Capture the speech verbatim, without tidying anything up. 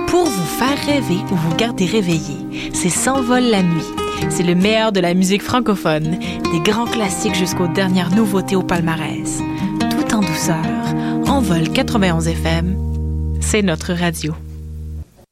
pour vous faire rêver ou vous garder réveillé. C'est S'envole la nuit. C'est le meilleur de la musique francophone, des grands classiques jusqu'aux dernières nouveautés au palmarès. Tout en douceur, Envol quatre-vingt-onze F M, c'est notre radio.